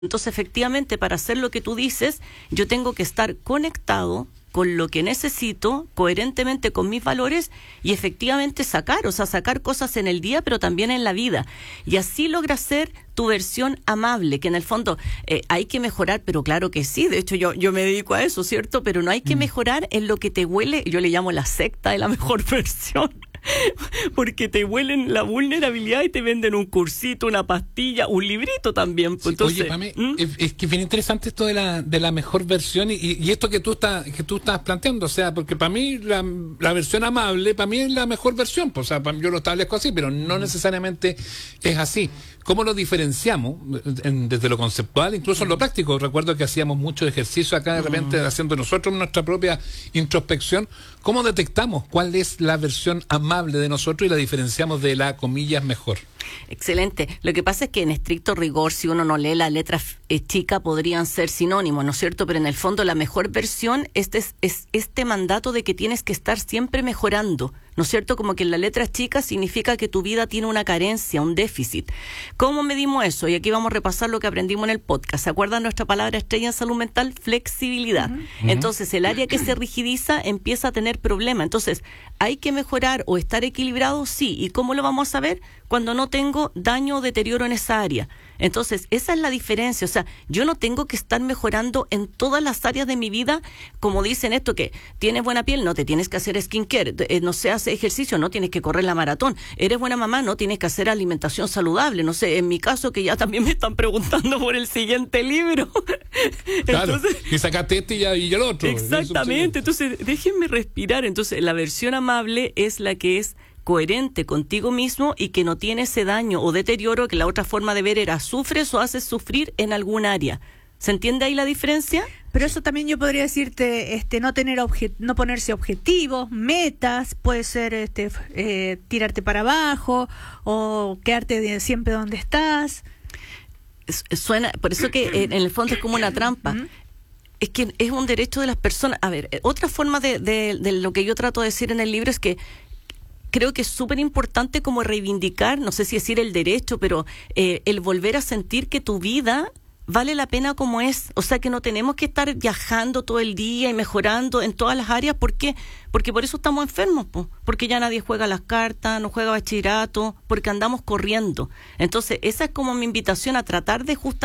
Entonces, efectivamente, para hacer lo que tú dices, yo tengo que estar conectado con lo que necesito, coherentemente con mis valores y efectivamente sacar cosas en el día, pero también en la vida. Y así logras ser tu versión amable, que en el fondo hay que mejorar, pero claro que sí, de hecho yo me dedico a eso, ¿cierto? Pero no hay que mejorar en lo que te huele, yo le llamo la secta de la mejor versión. Porque te huelen la vulnerabilidad y te venden un cursito, una pastilla, un librito también. Pues, entonces, oye, Pame, es que es bien interesante esto de la mejor versión y esto que tú estás planteando, o sea, porque para mí la versión amable, para mí es la mejor versión, pues, o sea, yo lo establezco así, pero no necesariamente es así. ¿Cómo lo diferenciamos desde lo conceptual, incluso en lo práctico? Recuerdo que hacíamos mucho ejercicio acá de repente haciendo nosotros nuestra propia introspección. ¿Cómo detectamos cuál es la versión amable de nosotros y la diferenciamos de la, comillas, mejor? Excelente. Lo que pasa es que en estricto rigor, si uno no lee las letras chicas, podrían ser sinónimos, ¿no es cierto? Pero en el fondo la mejor versión es este mandato de que tienes que estar siempre mejorando, ¿no es cierto? Como que en la letra chica significa que tu vida tiene una carencia, un déficit. ¿Cómo medimos eso? Y aquí vamos a repasar lo que aprendimos en el podcast. ¿Se acuerdan nuestra palabra estrella en salud mental? Flexibilidad. Entonces, el área que se rigidiza empieza a tener problemas. Entonces, ¿hay que mejorar o estar equilibrado? Sí. ¿Y cómo lo vamos a saber? Cuando no tengo daño o deterioro en esa área. Entonces, esa es la diferencia. O sea, yo no tengo que estar mejorando en todas las áreas de mi vida, como dicen esto, que tienes buena piel, no te tienes que hacer skincare, no sé, hace ejercicio, no tienes que correr la maratón, eres buena mamá, no tienes que hacer alimentación saludable, no sé, en mi caso, que ya también me están preguntando por el siguiente libro. Claro, entonces, y sacaste este y el otro. Exactamente, entonces déjenme respirar. Entonces, la versión amable es la que es coherente contigo mismo y que no tiene ese daño o deterioro que la otra forma de ver era sufres o haces sufrir en algún área. ¿Se entiende ahí la diferencia? Pero eso también yo podría decirte, no ponerse objetivos, metas, puede ser tirarte para abajo o quedarte siempre donde estás. Suena, por eso que en el fondo es como una trampa. Es que es un derecho de las personas. A ver, otra forma de lo que yo trato de decir en el libro es que creo que es súper importante como reivindicar, no sé si decir el derecho, pero el volver a sentir que tu vida vale la pena como es. O sea, que no tenemos que estar viajando todo el día y mejorando en todas las áreas. ¿Por qué? Porque por eso estamos enfermos, porque ya nadie juega las cartas, no juega bachillerato, porque andamos corriendo. Entonces, esa es como mi invitación a tratar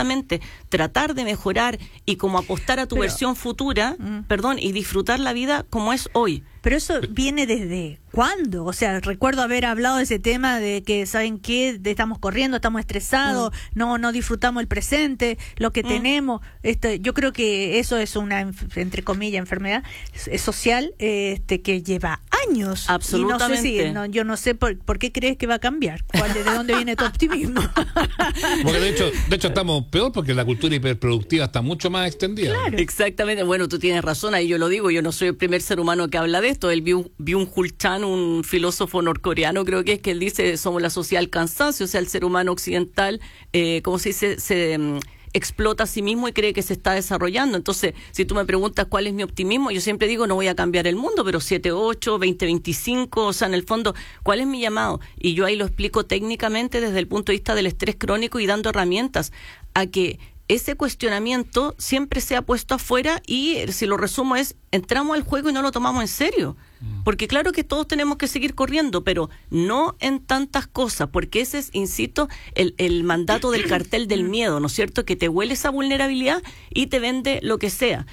de mejorar y como apostar a tu versión futura, y disfrutar la vida como es hoy. Pero eso viene desde ¿cuándo? O sea, recuerdo haber hablado de ese tema de que, ¿saben qué? Estamos corriendo, estamos estresados, no disfrutamos el presente, lo que tenemos. Yo creo que eso es una, entre comillas, enfermedad social que lleva años. Absolutamente. Y no sé yo no sé por qué crees que va a cambiar. ¿De dónde viene tu optimismo? Porque de hecho estamos peor porque la cultura hiperproductiva está mucho más extendida. Claro. Exactamente. Bueno, tú tienes razón, ahí yo lo digo, yo no soy el primer ser humano que habla de esto. El Byung-Chul Chan, un filósofo norcoreano, creo que él dice, somos la sociedad del cansancio, o sea, el ser humano occidental, ¿cómo se dice? Se explota a sí mismo y cree que se está desarrollando. Entonces, si tú me preguntas cuál es mi optimismo, yo siempre digo, no voy a cambiar el mundo, pero 7-8, 20-25, o sea, en el fondo, ¿cuál es mi llamado? Y yo ahí lo explico técnicamente desde el punto de vista del estrés crónico y dando herramientas a que ese cuestionamiento siempre sea puesto afuera y, si lo resumo, es entramos al juego y no lo tomamos en serio. Porque claro que todos tenemos que seguir corriendo, pero no en tantas cosas, porque ese es, insisto, el mandato del cartel del miedo, ¿no es cierto? Que te huele esa vulnerabilidad y te vende lo que sea.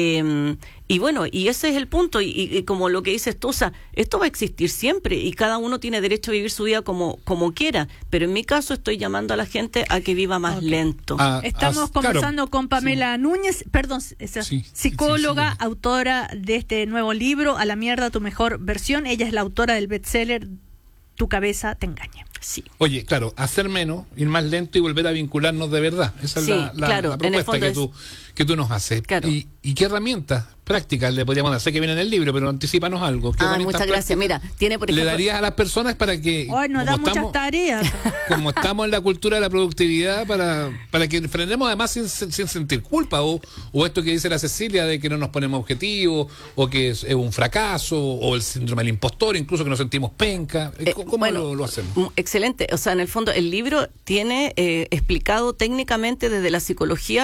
Y bueno, y ese es el punto, y como lo que dices tú, o sea, esto va a existir siempre y cada uno tiene derecho a vivir su vida como quiera, pero en mi caso estoy llamando a la gente a que viva más lento. Estamos conversando con Pamela Núñez, psicóloga, autora de este nuevo libro, A la mierda tu mejor versión. Ella es la autora del bestseller Tu cabeza te engaña. Sí. Oye, claro, hacer menos, ir más lento y volver a vincularnos de verdad. Esa es la propuesta que tú nos haces. Claro. ¿Y qué herramientas prácticas le podríamos dar? Sé que viene en el libro, pero anticípanos algo. Muchas gracias. Mira, tiene por ejemplo... ¿Le darías a las personas para que... Hoy nos da muchas tareas. Como estamos en la cultura de la productividad, para que frenemos además sin sentir culpa, o esto que dice la Cecilia de que no nos ponemos objetivos, o que es un fracaso, o el síndrome del impostor, incluso que nos sentimos penca. ¿Cómo lo hacemos? Excelente. O sea, en el fondo, el libro tiene explicado técnicamente desde la psicología